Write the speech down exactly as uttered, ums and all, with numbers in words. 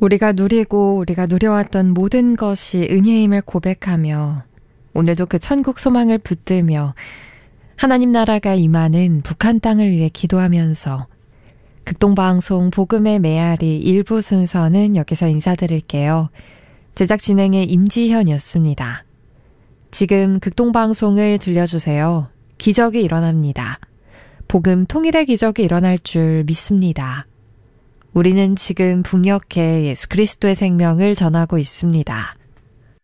우리가 누리고 우리가 누려왔던 모든 것이 은혜임을 고백하며 오늘도 그 천국 소망을 붙들며 하나님 나라가 임하는 북한 땅을 위해 기도하면서 극동방송 복음의 메아리 일부 순서는 여기서 인사드릴게요. 제작 진행의 임지현이었습니다. 지금 극동방송을 들려주세요. 기적이 일어납니다. 복음 통일의 기적이 일어날 줄 믿습니다. 우리는 지금 북녘에 예수 그리스도의 생명을 전하고 있습니다.